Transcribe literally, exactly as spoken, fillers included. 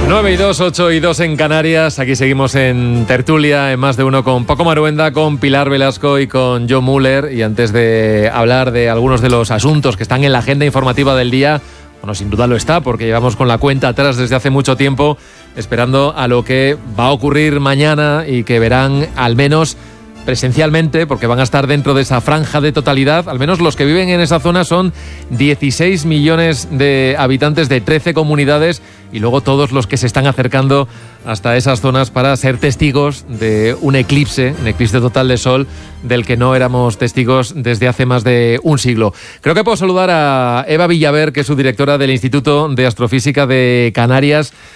nueve y dos, ocho y dos en Canarias. Aquí seguimos en tertulia, en Más de Uno, con Paco Maruenda, con Pilar Velasco y con John Muller. Y antes de hablar de algunos de los asuntos que están en la agenda informativa del día, bueno, sin duda lo está, porque llevamos con la cuenta atrás desde hace mucho tiempo, esperando a lo que va a ocurrir mañana y que verán al menos presencialmente, porque van a estar dentro de esa franja de totalidad. Al menos los que viven en esa zona son dieciséis millones de habitantes de trece comunidades, y luego todos los que se están acercando hasta esas zonas para ser testigos de un eclipse, un eclipse total de sol del que no éramos testigos desde hace más de un siglo. Creo que puedo saludar a Eva Villaver, que es su directora del Instituto de Astrofísica de Canarias.